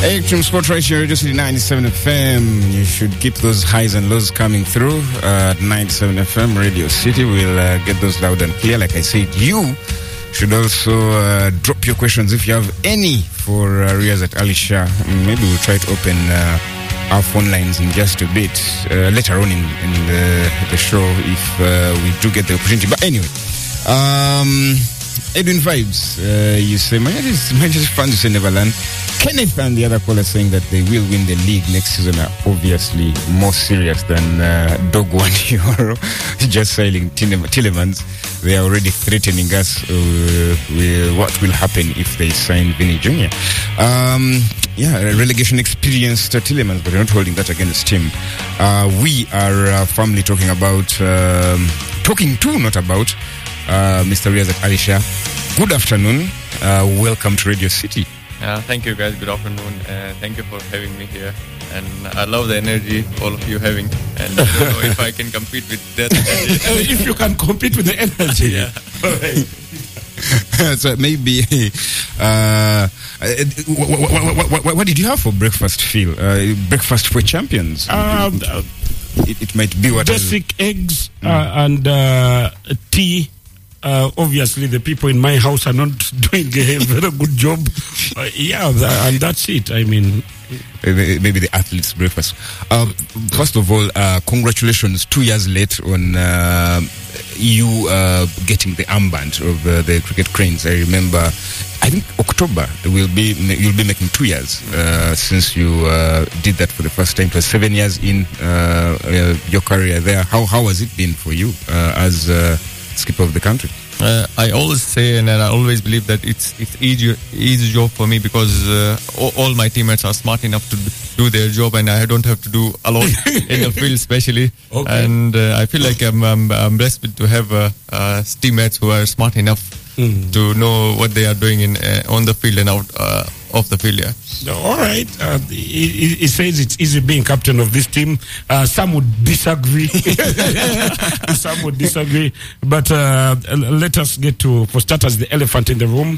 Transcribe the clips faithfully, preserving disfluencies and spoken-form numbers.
Extreme Sport right here, Radio City ninety-seven F M. You should keep those highs and lows coming through uh, at ninety-seven F M. Radio City will uh, get those loud and clear. Like I said, you should also uh, drop your questions if you have any for uh, Riyazat Alisha. Maybe we'll try to open uh, our phone lines in just a bit uh, later on in, in the, the show if uh, we do get the opportunity. But anyway, um, Edwin Vibes, uh, you say, Manchester Manchester fans say Neverland. Kenneth and the other caller saying that they will win the league next season are obviously more serious than uh, Dog One Euro just sailing Tillemans. They are already threatening us uh, with what will happen if they sign Vinny Junior Um, yeah, relegation experienced Tillemans, but they're not holding that against him. Uh, we are uh, firmly talking about, um, talking to, not about, uh, Mister Riyazat Alisha. Good afternoon. Uh, welcome to Radio City. Uh, thank you guys, good afternoon. Uh, thank you for having me here. And I love the energy all of you having. And I don't know if I can compete with that energy. If you can compete with the energy. Yeah. So maybe, uh, what, what, what, what did you have for breakfast, Phil? Uh, breakfast for champions? Um, it, it might be what basic eggs uh, and uh, tea. Uh, obviously, the people in my house are not doing a very good job. Uh, yeah, and that's it. I mean, maybe the athlete's breakfast. Uh, first of all, uh, congratulations, two years late on uh, you uh, getting the armband of uh, the Cricket Cranes. I remember, I think October will be you'll be making two years uh, since you uh, did that for the first time. It was seven years in uh, uh, your career there. How how has it been for you uh, as uh, skipper of the country? Uh, I always say, and I always believe that it's it's easy easy job for me because uh, all, all my teammates are smart enough to do their job, and I don't have to do a lot in the field, especially. Okay. And uh, I feel like I'm, I'm I'm blessed to have uh, uh, teammates who are smart enough mm. to know what they are doing in uh, on the field and out uh, off the field. Yeah. All right. Uh, he, he says it's easy being captain of this team. Uh, some would disagree. Some would disagree. But uh, let us get to, for starters, the elephant in the room.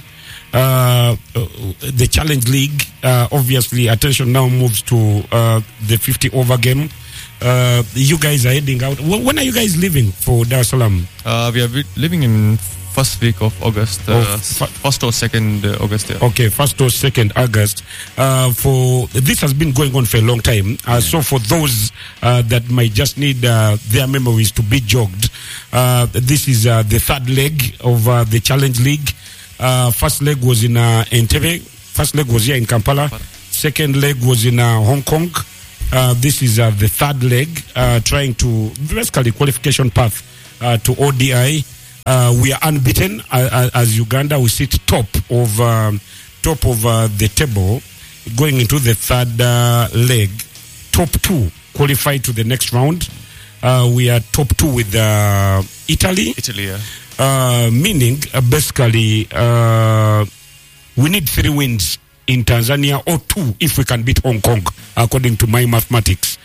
Uh, the Challenge League. Uh, obviously, attention now moves to uh, the fifty over game. Uh, you guys are heading out. When are you guys leaving for Dar es Salaam? Uh, we are living in first week of August, uh, oh, first or second uh, August. Yeah. Okay, first or second August. Uh, for this has been going on for a long time. Uh, yeah. So for those uh, that might just need uh, their memories to be jogged, uh, this is uh, the third leg of uh, the Challenge League. Uh, first leg was in uh, Entebbe. First leg was here in Kampala. Second leg was in uh, Hong Kong. Uh, this is uh, the third leg, uh, trying to basically qualification path uh, to O D I. Uh, we are unbeaten uh, as Uganda. We sit top of um, top of uh, the table, going into the third uh, leg. Top two qualify to the next round. Uh, we are top two with uh, Italy. Italy, yeah. Uh, meaning, uh, basically, uh, we need three wins in Tanzania or two if we can beat Hong Kong, according to my mathematics.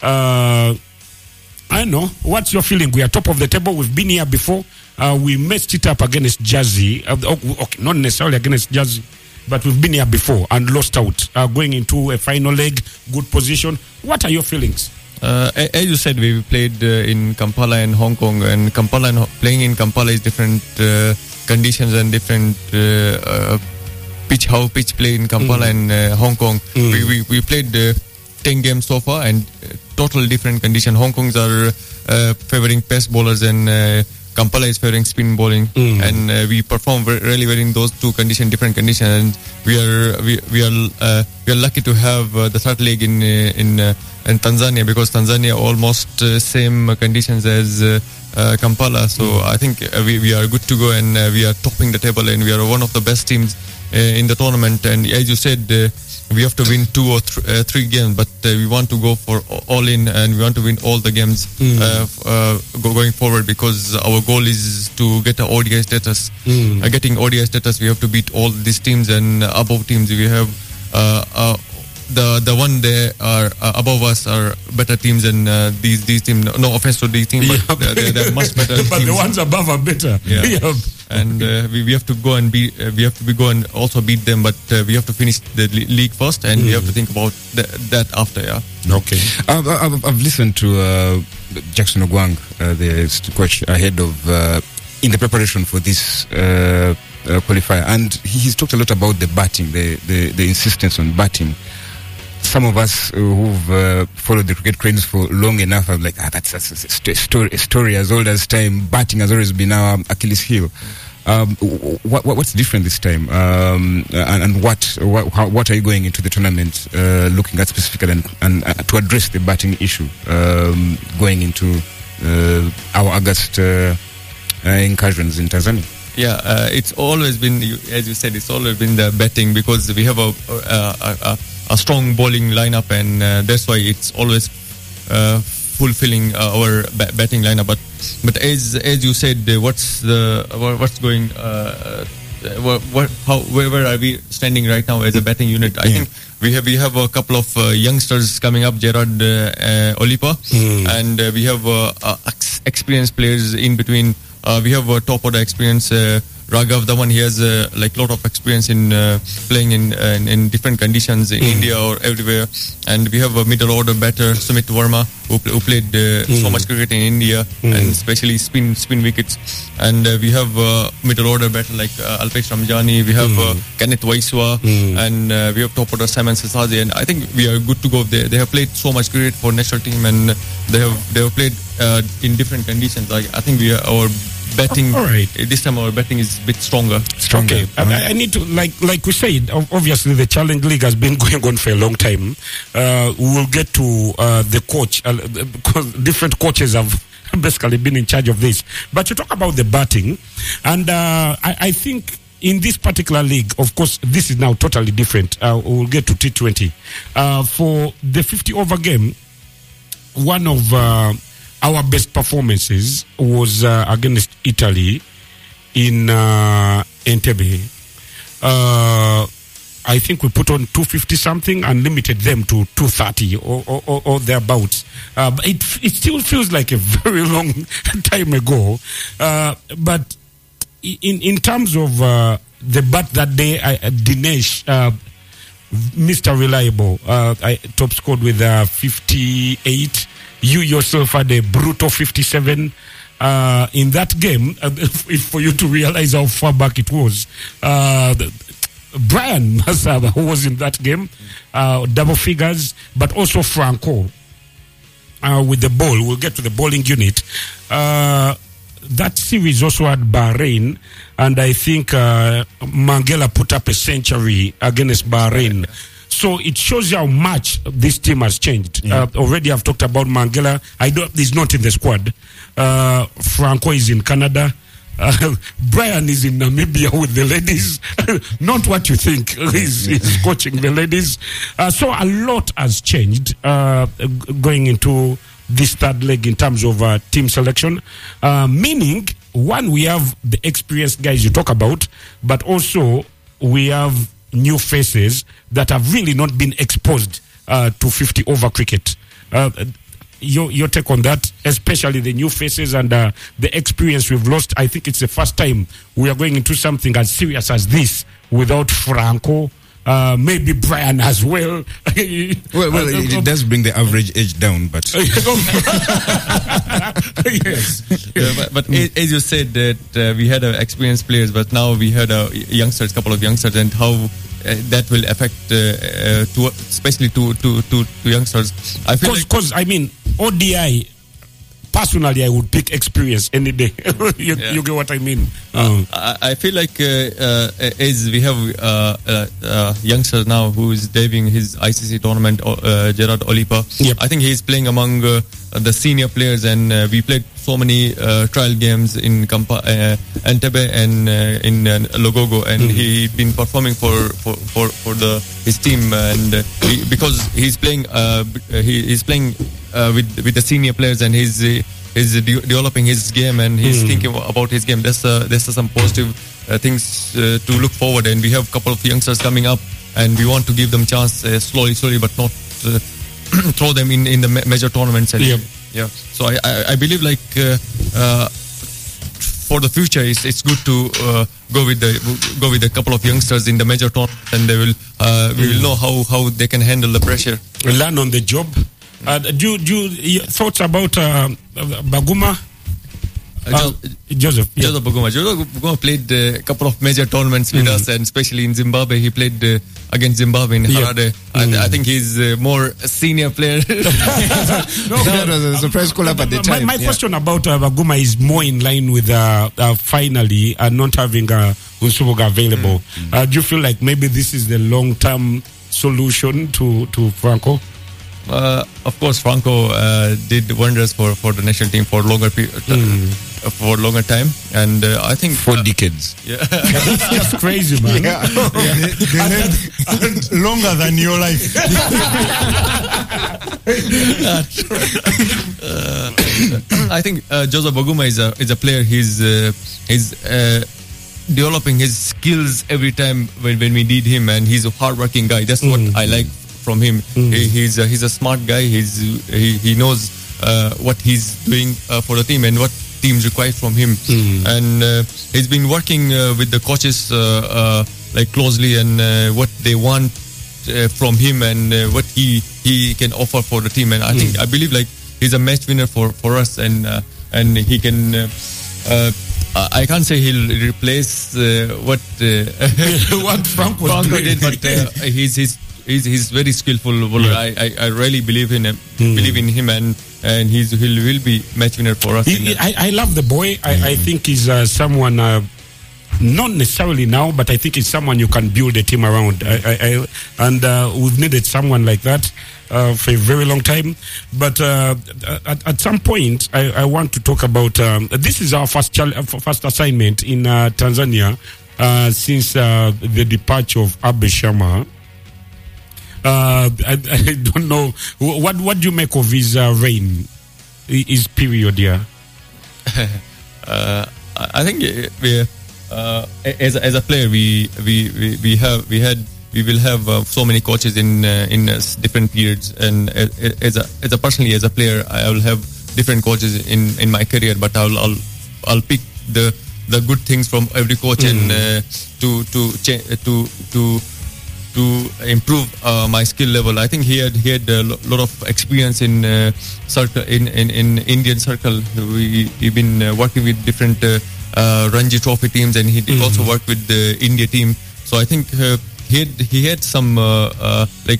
Uh, I don't know. What's your feeling? We are top of the table. We've been here before. Uh, we messed it up against Jazzy. Uh, okay, not necessarily against Jazzy, but we've been here before and lost out. Uh, going into a final leg, good position. What are your feelings? Uh, as you said, we played uh, in Kampala and Hong Kong, and Kampala and playing in Kampala is different uh, conditions and different uh, uh, pitch. How pitch play in Kampala mm. and uh, Hong Kong. Mm. We, we we played uh, ten games so far, and uh, total different condition. Hong Kongs are uh, favoring pace bowlers, and uh, Kampala is favoring spin bowling, mm. and uh, we perform very, really well in those two conditions, different conditions. And we are we we are uh, we are lucky to have uh, the third leg in uh, in uh, in Tanzania, because Tanzania almost uh, same conditions as uh, uh, Kampala. So mm. I think uh, we we are good to go, and uh, we are topping the table, and we are one of the best teams uh, in the tournament. And as you said, Uh, we have to win two or th- uh, three games, but uh, we want to go for all in, and we want to win all the games mm. uh, f- uh, go- going forward, because our goal is to get an O D I status. Mm. Uh, getting O D I status, we have to beat all these teams, and uh, above teams we have uh, uh, the the one they are uh, above us are better teams than uh, these these teams. No offense to these teams, but yeah. they're, they're, they're much better. But teams. The ones above are better. Yeah. yeah. and uh, we, we have to go and be uh, we have to be go and also beat them, but uh, we have to finish the le- league first, and mm. we have to think about th- that after. Yeah. Okay. I've, I've, I've listened to uh, Jackson Ogwang, uh, the coach, ahead of uh, in the preparation for this uh, uh, qualifier, and he, he's talked a lot about the batting, the, the, the insistence on batting. Some of us who've uh, followed the cricket cranes for long enough are like, ah, that's, that's a, st- story, a story as old as time. Batting has always been our Achilles heel. Um, what, what, what's different this time? Um, and, and what, what, how, what are you going into the tournament uh, looking at specifically and, and uh, to address the batting issue um, going into uh, our August uh, uh, incursions in Tanzania? Yeah, uh, it's always been, as you said, it's always been the batting, because we have a a, a, a strong bowling lineup, and uh, that's why it's always uh, fulfilling uh, our ba- batting lineup. But but as as you said, uh, what's the what's going? Uh, what, what how where, where are we standing right now as a batting unit? I yeah. think we have we have a couple of uh, youngsters coming up, Gerard uh, uh, Olipa, mm. and uh, we have uh, uh, ex- experienced players in between. Uh, we have a top order experience, uh, Raghav Dhawan. He has uh, like lot of experience in uh, playing in, uh, in in different conditions in mm. India or everywhere. And we have a middle order batter, Sumit Verma, who, pl- who played uh, mm. so much cricket in India, mm. and especially spin spin wickets. And uh, we have uh, middle order batter like uh, Alpesh Ramjani. We have mm. uh, Kenneth Waiswa, mm. and uh, we have top order Simon Sasazi. And I think we are good to go. They they have played so much cricket for national team, and they have they have played uh, in different conditions. Like I think we are our betting. All right. This time our betting is a bit stronger. Stronger. Okay. I, I need to, like like we said, obviously the Challenge League has been going on for a long time. Uh, we will get to uh, the coach, uh, because different coaches have basically been in charge of this. But you talk about the batting, and uh, I, I think in this particular league, of course, this is now totally different. Uh, we'll get to T twenty. Uh, for the fifty over game, one of uh, our best performances was uh, against Italy in uh, Entebbe. Uh, I think we put on two fifty something and limited them to two thirty or, or, or, or thereabouts. Uh, but it, it still feels like a very long time ago. Uh, but in, in terms of uh, the bat that day, I, uh, Dinesh, uh, Mister Reliable, uh, I top scored with uh, fifty-eight. You yourself had a brutal fifty-seven uh, in that game. Uh, if, for you to realize how far back it was, uh, the, Brian Masaba, who was in that game, uh, double figures, but also Franco uh, with the ball. We'll get to the bowling unit. Uh, that series also had Bahrain, and I think uh, Mangala put up a century against Bahrain. So it shows you how much this team has changed. Yeah. Uh, already I've talked about Mangala. I don't, he's not in the squad. Uh, Franco is in Canada. Uh, Brian is in Namibia with the ladies. Not what you think. He's, he's coaching the ladies. Uh, so a lot has changed uh, going into this third leg in terms of uh, team selection. Uh, meaning, one, we have the experienced guys you talk about, but also we have new faces that have really not been exposed uh, to fifty over cricket. Uh, your, your take on that, especially the new faces and uh, the experience we've lost. I think it's the first time we are going into something as serious as this without Franco. Uh, maybe Brian as well. well, well, it, it does bring the average age down, but yes. Yeah, but, but mm. as you said that uh, we had uh, experienced players, but now we had a uh, youngsters, couple of youngsters, and how uh, that will affect, uh, uh, to especially to to to, to youngsters. I feel because like I mean O D I. Personally, I would pick experience any day. you, yeah. you get what I mean? Um. I, I feel like uh, uh, as we have uh, uh, uh, youngster now who is debuting his I C C tournament, uh, Gerard Olipa. Yep. I think he is playing among uh, the senior players, and uh, we played so many uh, trial games in Kampa, uh, Entebbe and uh, in uh, Logogo, and mm-hmm. he been performing for for, for, for the his team, and uh, he, because he's playing uh, he, he's playing. Uh, with with the senior players, and he's uh, he's de- developing his game, and he's mm. thinking about his game. There's uh, there's uh, some positive uh, things uh, to look forward, and we have a couple of youngsters coming up, and we want to give them chance uh, slowly, slowly, but not uh, throw them in in the ma- major tournaments. And yep. yeah, so I, I I believe like uh, uh, for the future, it's, it's good to uh, go with the go with a couple of youngsters in the major tournament, and they will uh, we will know how, how they can handle the pressure. Learn on the job. Uh, do do you thoughts about uh, Baguma? Uh, Joseph, yeah. Joseph Baguma. Joseph Baguma played uh, a couple of major tournaments with mm. us, and especially in Zimbabwe, he played uh, against Zimbabwe in Harare. Yeah. Mm. I, I think he's uh, more a senior player. no, that was a surprise call up at the time. My, my yeah. question about uh, Baguma is more in line with uh, uh, finally uh, not having uh, Unsuboga available. Mm. Uh, do you feel like maybe this is the long-term solution to, to Franco? Uh, of course, Franco uh, did wonders for, for the national team for longer period, mm. uh, for longer time, and uh, I think for uh, decades. Yeah, that's just crazy, man. Yeah. yeah. They, they lived longer than your life. uh, I think uh, Joseph Baguma is a is a player. He's uh, he's uh, developing his skills every time when, when we need him, and he's a hardworking guy. That's mm. what I like from him. Mm. He, he's a, he's a smart guy. He's he, he knows uh, what he's doing uh, for the team and what teams require from him. Mm. And uh, he's been working uh, with the coaches uh, uh, like closely, and uh, what they want uh, from him, and uh, what he he can offer for the team. And I mm. think I believe like he's a match winner for for us, and uh, and he can. Uh, uh, I can't say he'll replace uh, what uh, what Frank was Franco doing. did, but uh, he's he's He's, he's very skillful. Yeah. I, I I really believe in him, mm. believe in him, and and he's he'll will be match winner for us. He, he, I I love the boy. I, mm. I think he's uh, someone. Uh, not necessarily now, but I think it's someone you can build a team around. I, I, I, and uh, we've needed someone like that uh, for a very long time. But uh, at, at some point, I, I want to talk about. Um, this is our first chal- first assignment in uh, Tanzania uh, since uh, the departure of Abe Sharma. Uh, I, I don't know what what do you make of his uh, reign, his period here. uh, I think we, uh, as a, as a player, we, we we we have we had we will have uh, so many coaches in uh, in uh, different periods, and as a as a personally as a player, I will have different coaches in, in my career, but I'll I'll I'll pick the the good things from every coach mm. and uh, to to cha- to to. to improve uh, my skill level. I think he had he had a lo- lot of experience in uh, circle in, in, in Indian circle. We we've been uh, working with different uh, uh, Ranji Trophy teams, and he did mm. also work with the India team. So I think uh, he had he had some uh, uh, like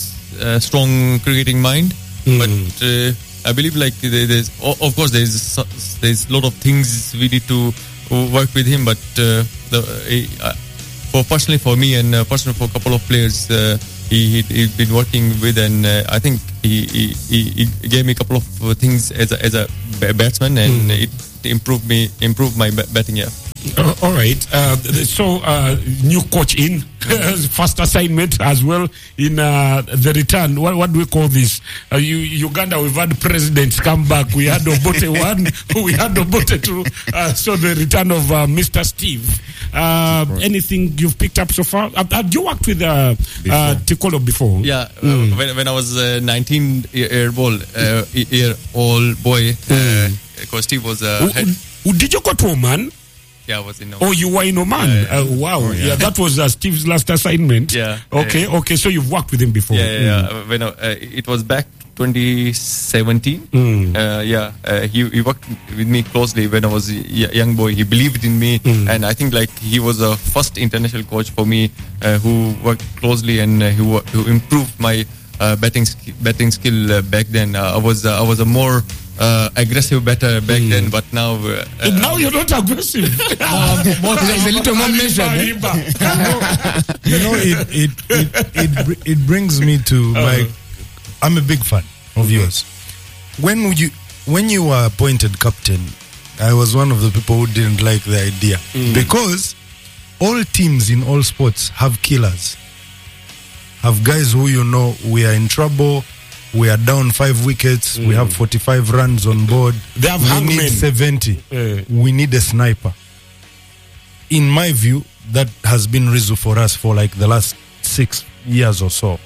uh, strong cricketing mind, mm. but uh, I believe like there's of course there's there's a lot of things we need to work with him, but uh, the. Uh, For personally for me and uh, personally for a couple of players, uh, he he he's been working with, and uh, I think he, he he gave me a couple of uh, things as a, as a batsman, and mm. it improved me improved my batting. Yeah. Uh, all right. Uh, so uh, new coach in first assignment as well in uh, the return. What, what do we call this? Uh, you, Uganda, we've had presidents come back. We had Obote one, we had Obote two. Uh, so the return of uh, Mister Steve. Uh, right. Anything you've picked up so far? Uh, have you worked with uh, uh, Tikolo before? Yeah. Mm. Uh, when when I was uh, nineteen year old uh, year old boy, mm. uh, Steve was uh, uh, head. Did you go to Oman? Yeah, I was in Oman. Oh, you were in Oman? Yeah, yeah. Uh, wow. Oh, yeah. yeah, that was uh, Steve's last assignment. Yeah. Okay, yeah. okay. So you've worked with him before? Yeah, yeah. Mm. yeah. When uh, it was back twenty seventeen. Mm. Uh, yeah, uh, he he worked with me closely when I was a young boy. He believed in me, mm. and I think like he was the first international coach for me uh, who worked closely and uh, who who improved my uh, batting batting skill uh, back then. Uh, I was uh, I was a more Uh, aggressive batter back mm. then, but now uh, uh, now you're not aggressive. um, more, it's a little more measured. You know, it it, it it it brings me to uh, my. I'm a big fan of yours. When you when you were appointed captain, I was one of the people who didn't like the idea mm. because all teams in all sports have killers. Have guys who you know we are in trouble. We are down five wickets. Mm. We have forty-five runs on board. They have we need seventy. Uh. We need a sniper. In my view, that has been Rizzo for us for like the last six years or so.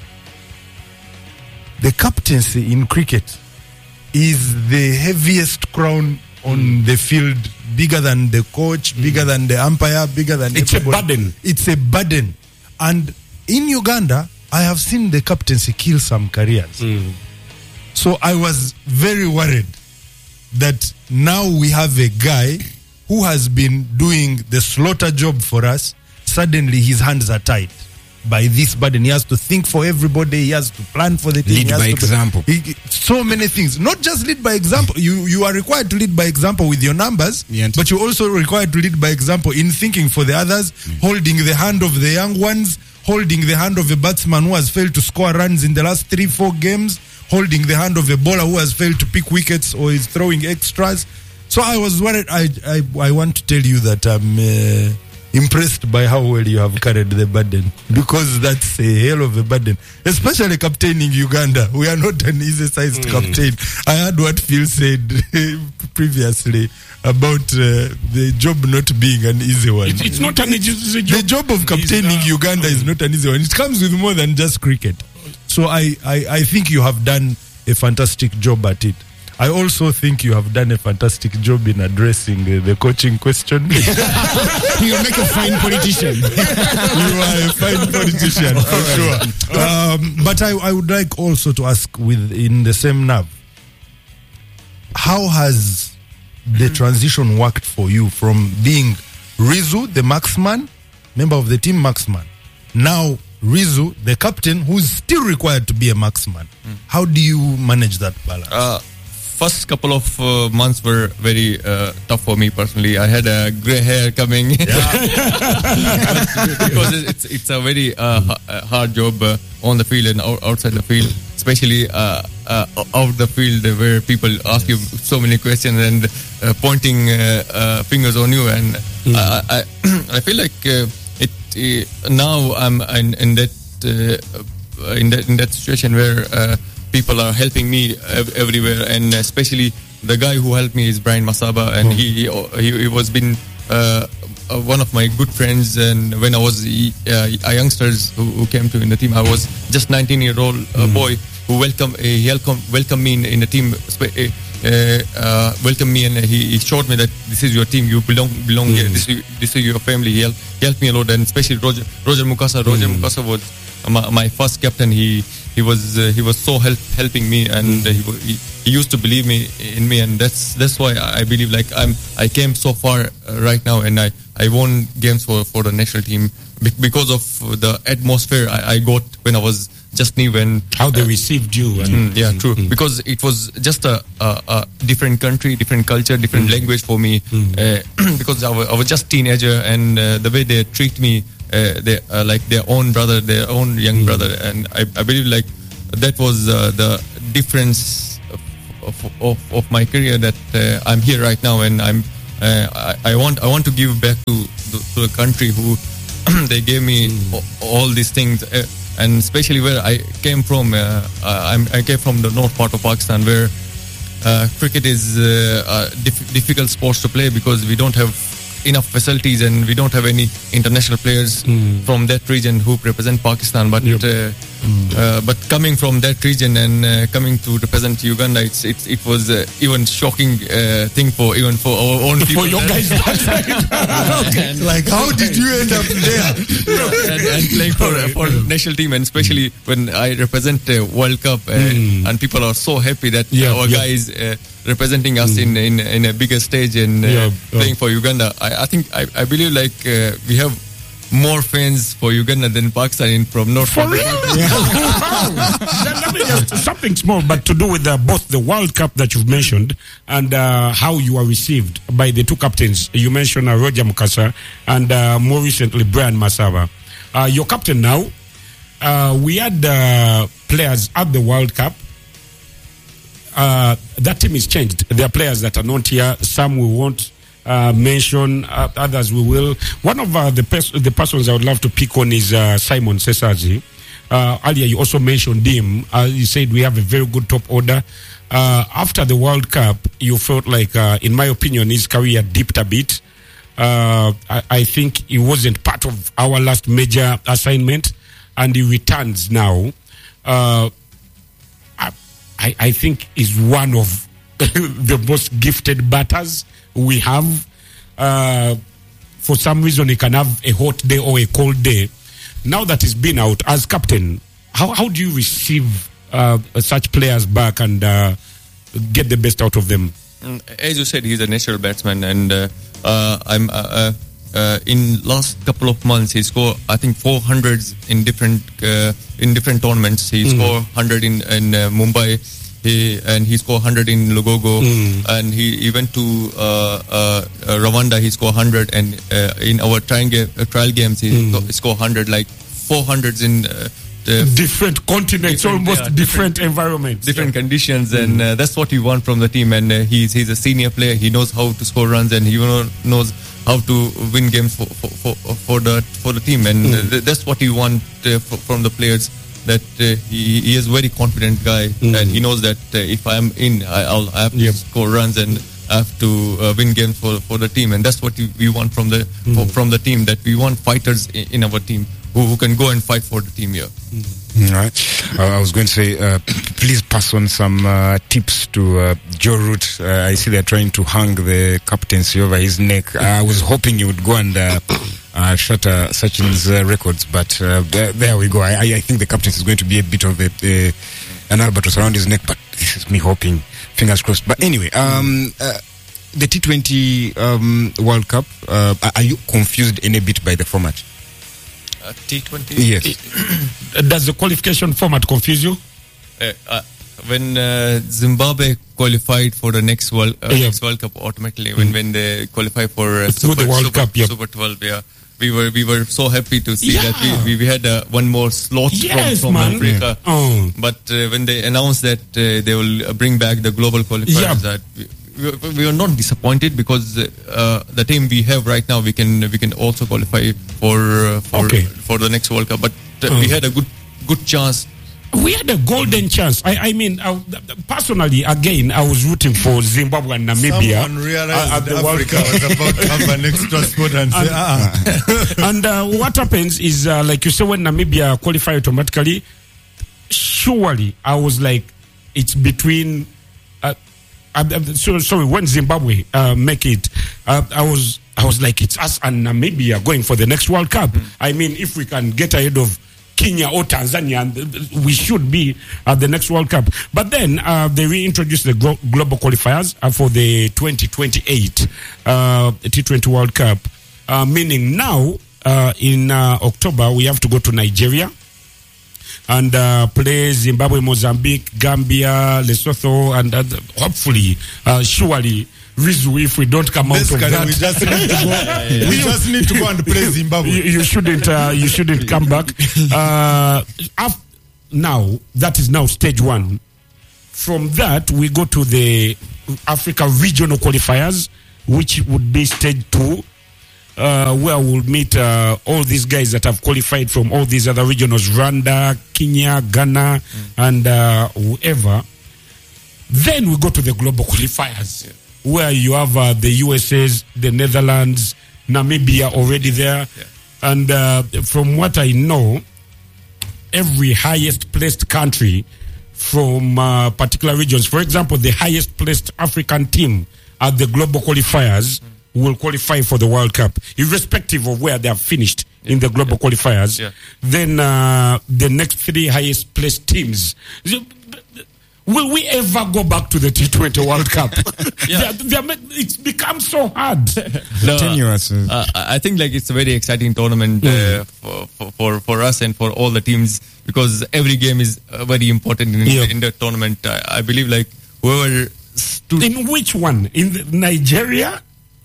The captaincy in cricket is the heaviest crown on the field, bigger than the coach, bigger than the umpire, bigger than It's a everybody. burden. It's a burden. And in Uganda, I have seen the captaincy kill some careers. So I was very worried that now we have a guy who has been doing the slaughter job for us. Suddenly his hands are tied by this burden. He has to think for everybody. He has to plan for the team. Lead He has by to- example. he- so many things. Not just lead by example. You you are required to lead by example with your numbers, Yeah. but you're also required to lead by example in thinking for the others, holding the hand of the young ones, holding the hand of a batsman who has failed to score runs in the last three, four games, holding the hand of a bowler who has failed to pick wickets or is throwing extras. So I was worried. I I, I want to tell you that I'm uh, impressed by how well you have carried the burden, because that's a hell of a burden, especially captaining Uganda. We are not an easy-sized captain. I heard what Phil said previously about uh, the job not being an easy one. It's, it's not an easy The job. job of captaining It's, uh, Uganda is not an easy one. It comes with more than just cricket. So I, I, I think you have done a fantastic job at it. I also think you have done a fantastic job in addressing uh, the coaching question. You make a fine politician. You are a fine politician, for sure. Um, but I, I would like also to ask, with in the same nerve, how has the transition worked for you from being Rizu, the marksman, member of the team marksman, now Rizu, the captain, who's still required to be a marksman? How do you manage that balance? Uh, first couple of uh, months were very uh, tough for me personally. I had a gray hair coming because it's it's a very uh, ha- uh, hard job uh, on the field and out- outside the field, especially uh, uh, out the field where people ask you so many questions and uh, pointing uh, uh, fingers on you. And I, I I feel like uh, it uh, now I'm in, in that uh, in that in that situation where. Uh, People are helping me ev- everywhere, and especially the guy who helped me is Brian Masaba, and he, he he was been uh, uh, one of my good friends. And when I was uh, a youngsters who, who came to in the team, I was just nineteen year old uh, boy who welcome uh, he welcome welcomed me in, in the team. Spe- uh, uh, welcomed me, and he, he showed me that this is your team. You belong belong here. This is, this is your family. He helped, he helped me a lot, and especially Roger Roger Mukasa. Roger Mukasa was my, my first captain. He. He was uh, he was so help, helping me, and uh, he, wa- he he used to believe me in me, and that's that's why I believe like I'm I came so far uh, right now, and I, I won games for, for the national team be- because of the atmosphere I, I got when I was just new, and How they received you. And, Mm, yeah, true. Because it was just a, a, a different country, different culture, different language for me. Uh, because I was, I was just teenager, and uh, the way they treat me, uh, they uh, like their own brother, their own young brother, and I, I believe like that was uh, the difference of, of, of, of my career, that uh, I'm here right now, and I'm uh, I, I want I want to give back to the, to the country who they gave me a- all these things. Uh, and especially where I came from, uh, I'm, I came from the north part of Pakistan, where uh, cricket is uh, a diff- difficult sport to play because we don't have enough facilities and we don't have any international players from that region who represent Pakistan. But uh, uh, but coming from that region and uh, coming to represent Uganda, it's, it's it was uh, even shocking uh, thing for even for our own people. For your guys. And- Like, how did you end up there? and, and playing for for national team, and especially when I represent the World Cup, uh, and people are so happy that Yeah, our yeah. guys uh, representing us in, in in a bigger stage and uh, Yeah, yeah. playing for Uganda. I, I think I, I believe like uh, we have more fans for Uganda than Pakistan in from North. For real? Let me just something small, but to do with uh, both the World Cup that you've mentioned and uh, how you are received by the two captains. You mentioned uh, Roger Mukasa and uh, more recently Brian Masaba. Uh, your captain now. Uh, we had uh, players at the World Cup. Uh, that team is changed. There are players that are not here. Some we won't uh, mention. Uh, others we will. One of uh, the pers- the persons I would love to pick on is uh, Simon Sesazi. Uh, earlier you also mentioned him. Uh, you said we have a very good top order. Uh, after the World Cup, you felt like, uh, in my opinion, his career dipped a bit. Uh, I, I think he wasn't part of our last major assignment, and he returns now. Uh, I, I think is one of the most gifted batters we have. Uh, for some reason, he can have a hot day or a cold day. Now that he's been out as captain, how how do you receive uh, such players back and uh, get the best out of them? As you said, he's a natural batsman, and uh, uh, I'm uh, uh, uh, in last couple of months he scored I think four hundreds in different uh, in different tournaments. He mm. scored one hundred in in uh, Mumbai. He, and he scored one hundred in Lugogo, mm. and he, he went to uh, uh, Rwanda. He scored one hundred, and uh, in our trial, ga- uh, trial games he mm. scored one hundred, like four hundreds in uh, the different continents, different, almost yeah, different, different environments, different yeah. conditions, mm. and uh, that's what we want from the team. And uh, he's he's a senior player. He knows how to score runs, and he knows how to win games for for, for, for the for the team, and mm. uh, th- that's what we want uh, for, from the players. That uh, he, he is a very confident guy, mm. and he knows that uh, if I'm in, I, I'll I have to yep. score runs and I have to uh, win games for, for the team, and that's what we, we want from the mm. for, from the team. That we want fighters in, in our team who, who can go and fight for the team here. Mm. All right. Uh, I was going to say, uh, please pass on some uh, tips to uh, Joe Root. Uh, I see they're trying to hang the captaincy over his neck. I was hoping he would go and uh, uh, shatter Sachin's uh, records, but uh, there, there we go. I, I think the captaincy is going to be a bit of a, a, an albatross around his neck, but this is me hoping. Fingers crossed. But anyway, um, uh, the T twenty um, World Cup, uh, are you confused any bit by the format? Uh, T twenty? Yes. Does the qualification format confuse you? Uh, uh, when uh, Zimbabwe qualified for the next World, uh, yeah. next World Cup automatically, mm. when, when they qualify for uh, Super, the World Super, Cup, yep. Super twelve, yeah. We were we were so happy to see yeah. that we we, we had uh, one more slot yes, from, from man. Africa. Yeah. Oh. But uh, when they announced that uh, they will bring back the global qualifiers, yep. that we, we, we are not disappointed because uh, the team we have right now we can we can also qualify for uh, for, okay. for the next World Cup. But uh, oh. we had a good good chance. We had a golden chance. I, I mean, I, personally, again, I was rooting for Zimbabwe and Namibia. Someone realized uh, that Africa was about to have an extra spot and say, ah. And uh, what happens is, uh, like you say, when Namibia qualify automatically, surely I was like, it's between. Uh, uh, so, sorry, when Zimbabwe uh, make it, uh, I was I was like, it's us and Namibia going for the next World Cup. Mm. I mean, if we can get ahead of Kenya or Tanzania, and we should be at the next World Cup. But then uh, they reintroduced the glo- global qualifiers uh, for the twenty twenty-eight uh, T twenty World Cup, uh, meaning now uh, in uh, October we have to go to Nigeria and uh, play Zimbabwe, Mozambique, Gambia, Lesotho, and uh, hopefully, uh, surely, Rizu, if we don't come Basically, out of that, we just need to go. yeah, yeah. We just need to go and play Zimbabwe. You, you shouldn't. Uh, you shouldn't come back. Uh, af- now that is now stage one. From that, we go to the Africa regional qualifiers, which would be stage two, uh, where we'll meet uh, all these guys that have qualified from all these other regions: Rwanda, Kenya, Ghana, mm. and uh, whoever. Then we go to the global qualifiers. Yeah. Where you have uh, the U S A's, the Netherlands, Namibia already there. Yeah. And uh, from what I know, every highest placed country from uh, particular regions, for example, the highest placed African team at the global qualifiers mm. will qualify for the World Cup, irrespective of where they have finished yeah. in the global yeah. qualifiers. Yeah. Then uh, the next three highest placed teams. Will we ever go back to the T twenty World Cup? yeah. they're, they're, it's become so hard. No, uh, I think like it's a very exciting tournament uh, for, for, for for us and for all the teams because every game is uh, very important in, yeah. in the tournament. I, I believe like whoever stood in which one in the Nigeria.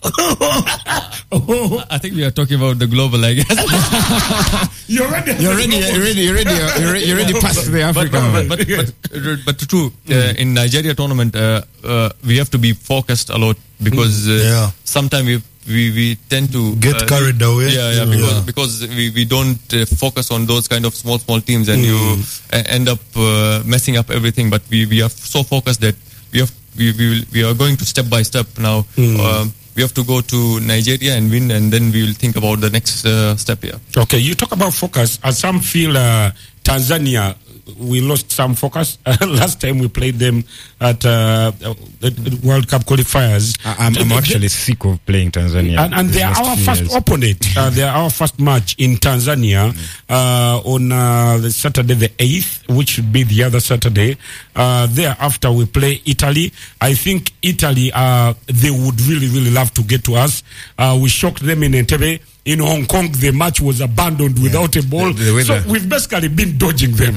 oh. I think we are talking about the global, I guess. you're ready. You're ready. You're ready. You're ready. You're ready. You're ready past the African. But but but, but, but true. Uh, in Nigeria tournament, uh, uh, we have to be focused a lot because uh, yeah. sometimes we, we we tend to get uh, carried away. Yeah, yeah. Because yeah. because we, we don't uh, focus on those kind of small small teams, and mm. you uh, end up uh, messing up everything. But we, we are so focused that we have we we, will, we are going to step by step now. Mm. Um, We have to go to Nigeria and win, and then we will think about the next uh, step here. Okay, you talk about focus. As some feel uh, Tanzania we lost some focus. Last time we played them at uh, the World Cup qualifiers. I- I'm, I'm actually sick of playing Tanzania. And, and these they are last our few first years. opponent. Uh, they are our first match in Tanzania uh, on uh, the Saturday the eighth, which should be the other Saturday. Uh, thereafter, we play Italy. I think Italy, uh, they would really, really love to get to us. Uh, we shocked them in Entebbe. In Hong Kong, the match was abandoned without a ball. The- the weather. So we've basically been dodging them.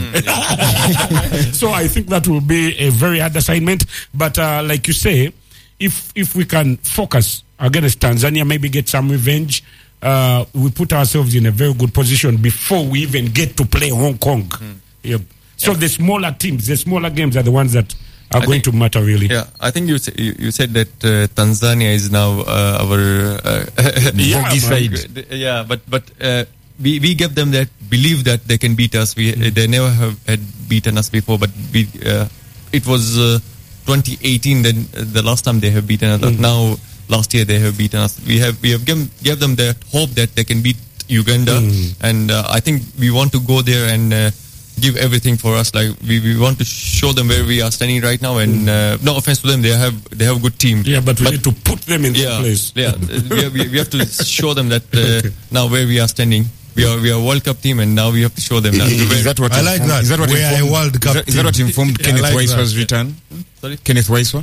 So I think that will be a very hard assignment. But uh, like you say, if if we can focus against Tanzania, maybe get some revenge, uh, we put ourselves in a very good position before we even get to play Hong Kong. Yep. So the smaller teams, the smaller games are the ones that are I going think- to matter really. Yeah, I think you sa- you, you said that uh, Tanzania is now uh, our uh, Yeah, bogey man. side. Yeah, but but uh, we we give them that belief that they can beat us. We uh, they never have had beaten us before, but we uh, it was uh, twenty eighteen then uh, the last time they have beaten us. Now last year they have beaten us. We have we have given give them that hope that they can beat Uganda, and uh, I think we want to go there and. Uh, give everything for us. Like we, we want to show them where we are standing right now. And uh, no offense to them, they have they have a good team. Yeah, but we need to put them in yeah, that place. yeah. we, have, we we have to show them that uh, now where we are standing. We are we are a World Cup team, and now we have to show them that. Is that what I like informed- that. Is that what We are a informed- World Cup is that, is that what team. informed I Kenneth like Waiswa's that. return? Sorry? Kenneth Waiswa,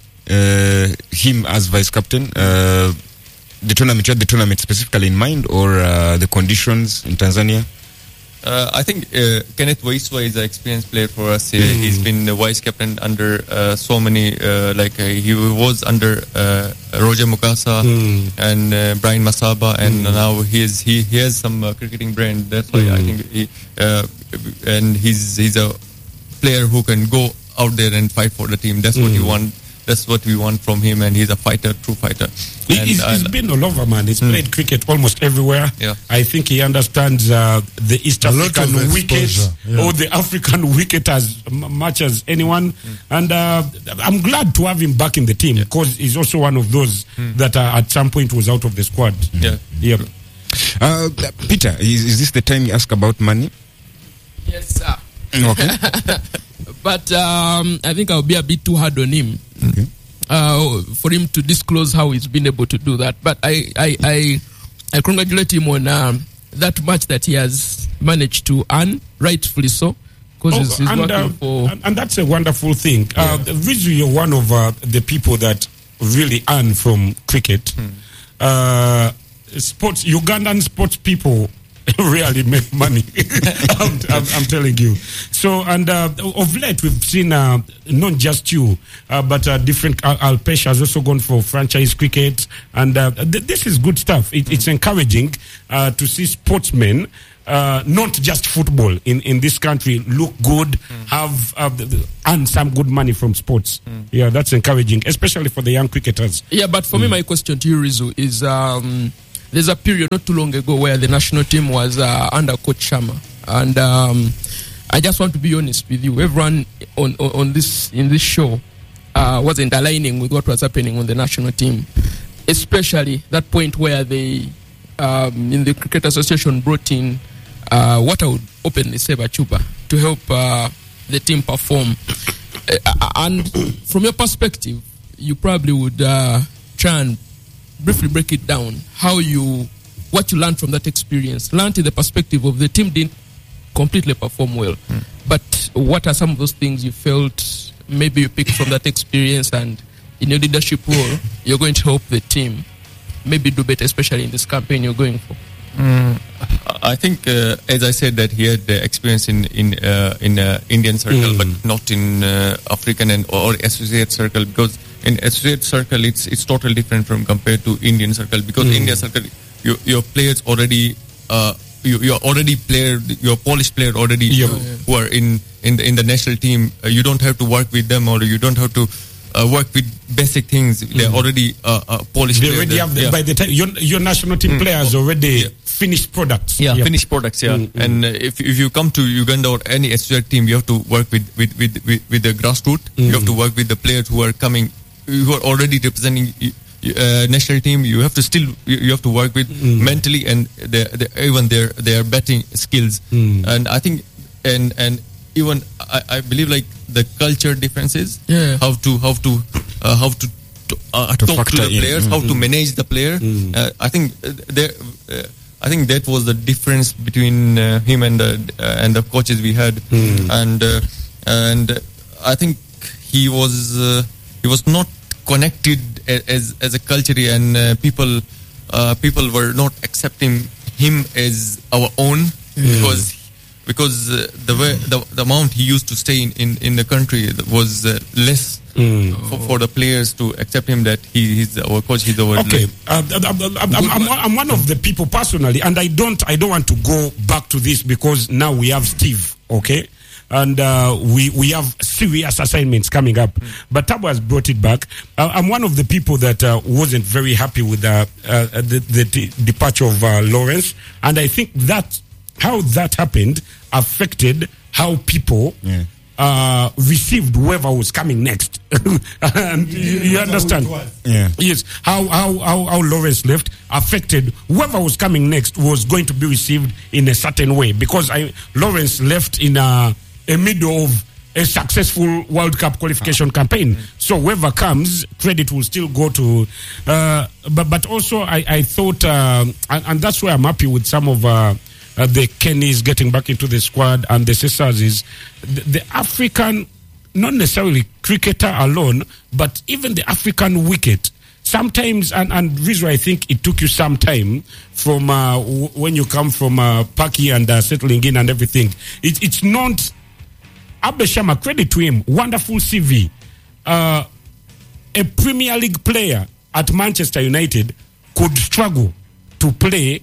uh, him as vice captain. Uh, the tournament, you had the tournament specifically in mind, or uh, the conditions in Tanzania? Uh, I think uh, Kenneth Waiswa is an experienced player for us. Uh, He's been the vice captain under uh, so many, uh, like uh, he was under uh, Roger Mukasa and uh, Brian Masaba, and now he is he, he has some uh, cricketing brain. That's why I think he uh, and he's he's a player who can go out there and fight for the team. That's what you want. That's what we want from him, and he's a fighter, true fighter. He- And He's, I- he's been all over, man. He's played cricket almost everywhere. Yeah. I think he understands uh, the East A lot African of wicket exposure, yeah. or the African wicket as m- much as anyone. And uh, I'm glad to have him back in the team because he's also one of those that uh, at some point was out of the squad. Yeah. Yep. Uh, Peter, is, is this the time you ask about money? Yes, sir. Okay. But um, I think I'll be a bit too hard on him Okay. uh, for him to disclose how he's been able to do that. But I, I, I, I congratulate him on um, that much that he has managed to earn, rightfully so, because Oh, he's, he's and, working uh, for. and, and that's a wonderful thing. Uh, Rizu, you're one of uh, the people that really earn from cricket. Uh, sports, Ugandan sports people really make money. I'm, I'm, I'm telling you. So, and uh, of late, we've seen uh, not just you, uh, but uh, different. Al- Alpesh has also gone for franchise cricket, and uh, th- this is good stuff. It, It's encouraging uh, to see sportsmen. Uh, not just football in, in this country look good, have uh, th- th- earn some good money from sports. Yeah, that's encouraging, especially for the young cricketers. Yeah, but for me, my question to you, Rizu, is um, there's a period not too long ago where the national team was uh, under Coach Sharma, and um, I just want to be honest with you. Everyone on on, on this in this show uh, wasn't aligning with what was happening on the national team, especially that point where they um, in the Cricket Association brought in uh, what I would openly say Bachuba to help uh, the team perform. Uh, and from your perspective, you probably would uh, try and briefly break it down. How you, what you learned from that experience, learned in the perspective of the team didn't completely perform well, mm. but what are some of those things you felt maybe you picked from that experience, and in your leadership role, you're going to help the team maybe do better, especially in this campaign you're going for? Mm, I think, uh, as I said, that he had the experience in in uh, in uh, Indian circle, Mm. but not in uh, African and or associate circle, because in associate circle it's it's totally different from compared to Indian circle, because India circle your your players already uh, you you're already player your Polish player already Yeah. who, who are in in the, in the national team. Uh, you don't have to work with them, or you don't have to. Uh, work with basic things. They're already uh, uh, Polish. They player. already have the, Yeah. by the time your, your national team players already Yeah. finished products. Yeah, Yep. finished products. Yeah, and uh, if if you come to Uganda or any associate team, you have to work with with with with, with the grassroots. You have to work with the players who are coming, who are already representing uh, national team. You have to still you, you have to work with mentally and the, the, even their their batting skills. And I think and and even I, I believe like the culture differences, Yeah. how to how to uh, how to, to, uh, To talk to factor the in. players, how to manage the player. Uh, I think uh, there. Uh, I think that was the difference between uh, him and the uh, and the coaches we had, and uh, and I think he was uh, he was not connected a- as as a culture, and uh, people uh, people were not accepting him as our own because because uh, the way the, the amount he used to stay in, in, in the country was uh, less for, for the players to accept him that he, he's our coach, he's our Okay, uh, I'm, I'm, I'm, I'm one of the people personally, and I don't, I don't want to go back to this because now we have Steve, okay, and uh, we we have serious assignments coming up. But Tabo has brought it back. Uh, I'm one of the people that uh, wasn't very happy with uh, uh, the, the de- departure of uh, Lawrence, and I think that how that happened affected how people. Yeah. Uh, received whoever was coming next, and you, you understand? Yeah. Yes, how, how how how Lawrence left affected whoever was coming next was going to be received in a certain way because I Lawrence left in a, a middle of a successful World Cup qualification campaign. So whoever comes, credit will still go to. Uh, but but also I I thought, uh, and, and that's why I'm happy with some of. Uh, Uh, the Kennys getting back into the squad and the Sisters is the, the African, not necessarily cricketer alone, but even the African wicket. Sometimes, and, and reason I think it took you some time from uh, w- when you come from uh, Paki and uh, settling in and everything. It, it's not, Abeshama, credit to him, wonderful C V. Uh, a Premier League player at Manchester United could struggle to play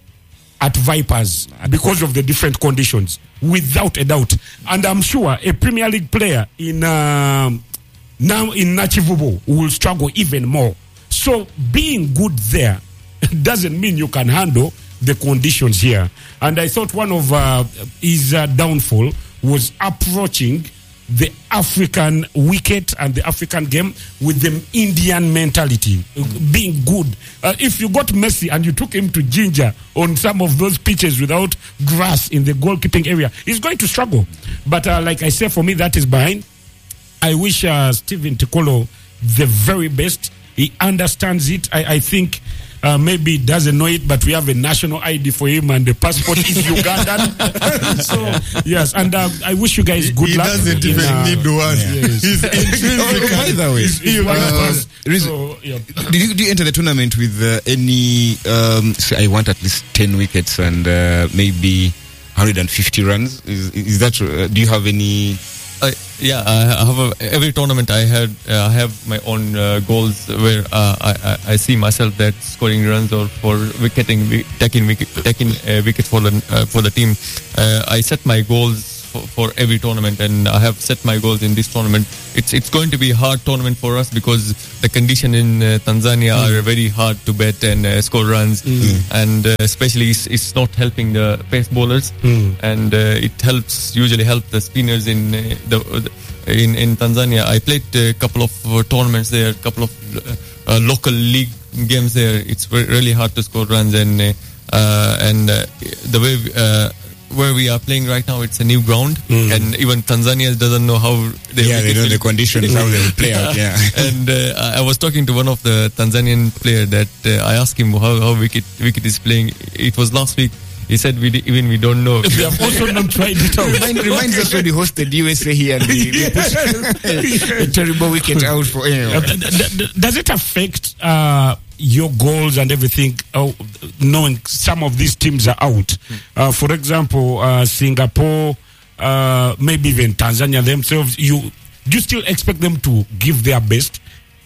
at Vipers because of the different conditions, without a doubt. And I'm sure a Premier League player in um now in Nachivubo will struggle even more. So being good there doesn't mean you can handle the conditions here. And I thought one of uh, his uh, downfall was approaching the African wicket and the African game with the Indian mentality, mm. being good. Uh, if you got Messi and you took him to Ginger on some of those pitches without grass in the goalkeeping area, he's going to struggle. But uh, like I said, for me, that is behind. I wish uh, Stephen Tikolo the very best. He understands it. I, I think uh, maybe he doesn't know it, but we have a national I D for him and the passport is Ugandan. So, yes, and uh, I wish you guys good he luck. doesn't in, even uh, need one. yeah. He's intrinsic. By the way, He's- he's one of uh, us. Riz- So, yeah. did you, did you enter the tournament with uh, any? Um, say I want at least ten wickets and uh, maybe one hundred fifty runs. Is, is that? Uh, do you have any? I, yeah, I have a, every tournament I had. Uh, I have my own uh, goals where uh, I, I I see myself that scoring runs or for wicketing, wi- taking wicket, taking a wicket for the uh, for the team. Uh, I set my goals for, for every tournament, and I have set my goals in this tournament. It's it's going to be a hard tournament for us because the condition in uh, Tanzania mm. are very hard to bat and uh, score runs, mm. and uh, especially it's, it's not helping the pace bowlers, mm. and uh, it helps usually help the spinners in uh, the, the in in Tanzania. I played a couple of uh, tournaments there, a couple of uh, uh, local league games there. It's re- really hard to score runs, and uh, uh, and uh, the way. Uh, where we are playing right now, it's a new ground, mm. and even Tanzania doesn't know how they Yeah, they know the conditions how they will play out. Yeah, and uh, I was talking to one of the Tanzanian player that uh, I asked him how how wicket wicket is playing. It was last week. He said we di- even we don't know. We have also not tried it out. Remind, reminds us when we hosted U S A here and we, we put a terrible wicket out for. You know. Uh, d- d- d- does it affect uh, your goals and everything, uh, knowing some of these teams are out? Uh, for example, uh, Singapore, uh, maybe even Tanzania themselves. You do you still expect them to give their best?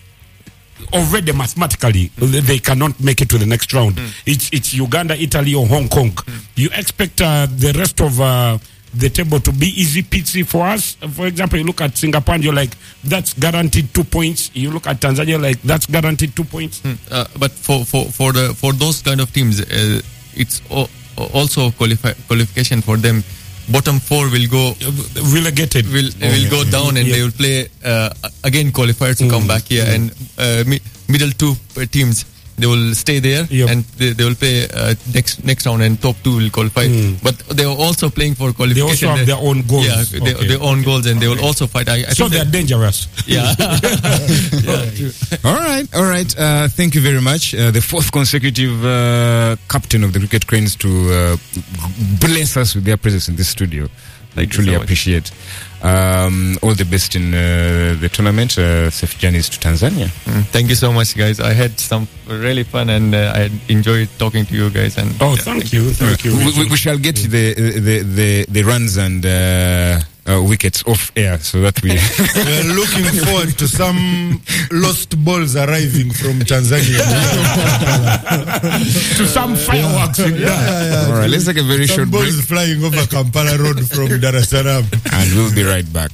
Already mathematically, mm. they cannot make it to the next round. Mm. It's it's Uganda, Italy, or Hong Kong. Mm. You expect uh, the rest of uh, the table to be easy peasy for us. For example, you look at Singapore and you're like, that's guaranteed two points. You look at Tanzania like, that's guaranteed two points. Mm. Uh, but for, for, for the for those kind of teams, uh, it's o- also qualify, qualification for them. Bottom four will go relegated. Will oh, will yeah, go yeah, down, and yeah. they will play uh, again qualifiers to Mm. come back here, Mm. and uh, mi- middle two uh, teams they will stay there Yep. and they, they will play uh, next next round and top two will qualify. But they are also playing for They qualification. also have their own goals. Yeah, they, Okay. their own goals, and they will also fight. I, I So think they're that- dangerous. yeah. All right, all right. Uh, thank you very much. Uh, the fourth consecutive uh, captain of the Cricket Cranes to uh, bless us with their presence in this studio. I Thank you truly so much. appreciate. Um, all the best in uh, the tournament. Uh, safe journeys to Tanzania. Mm, Thank you so much, guys. I had some really fun, and uh, I enjoyed talking to you guys. And Oh, yeah, thank you, thank you. We, we, we shall get the the the, the runs and uh, uh, wickets off air so that we. We're looking forward to some lost balls arriving from Tanzania. To some fireworks. yeah, yeah, yeah. All right, let's take a very Some short break, balls flying over Kampala Road from Dar es Salaam. and we'll be right back.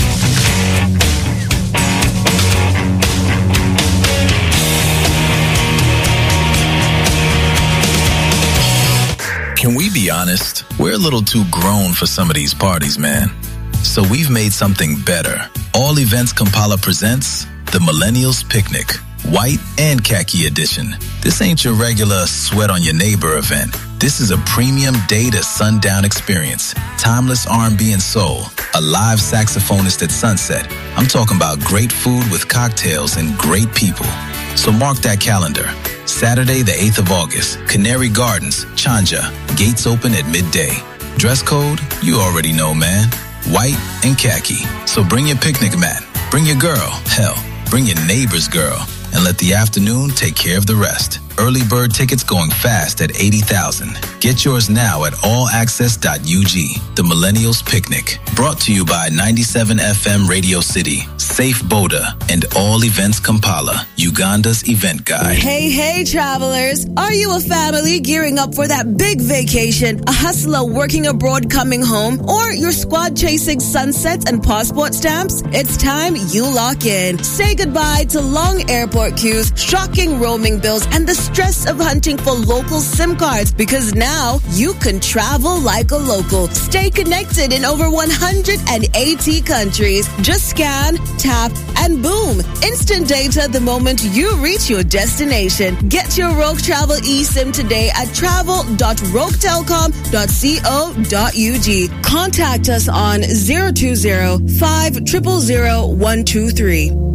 Can we be honest? We're a little too grown for some of these parties, man. So we've made something better. All Events Kampala presents the Millennials Picnic, white and khaki edition. This ain't your regular sweat on your neighbor event. This is a premium day to sundown experience. Timeless R and B and soul. A live saxophonist at sunset. I'm talking about great food with cocktails and great people. So mark that calendar. Saturday, the eighth of August, Canary Gardens, Chanja. Gates open at midday. Dress code, you already know, man. White and khaki. So bring your picnic mat. Bring your girl. Hell, bring your neighbor's girl. And let the afternoon take care of the rest. Early bird tickets going fast at eighty thousand. Get yours now at all access dot U G. The Millennials Picnic. Brought to you by ninety-seven F M Radio City, Safe Boda, and All Events Kampala, Uganda's event guide. Hey, hey, travelers. Are you a family gearing up for that big vacation, a hustler working abroad coming home, or your squad chasing sunsets and passport stamps? It's time you lock in. Say goodbye to long airport queues, shocking roaming bills, and the stress of hunting for local SIM cards, because now you can travel like a local. Stay connected in over one hundred eighty countries. Just scan, tap, and boom. Instant data the moment you reach your destination. Get your Rogue Travel eSIM today at travel dot rogue telecom dot co dot u g. Contact us on zero two zero, five zero zero, zero one two three.